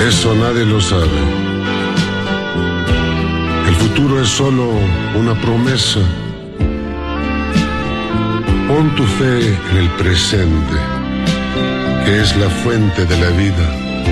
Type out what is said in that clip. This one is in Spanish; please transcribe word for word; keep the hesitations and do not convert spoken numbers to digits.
Eso nadie lo sabe. El futuro es solo una promesa. Pon tu fe en el presente, que es la fuente de la vida.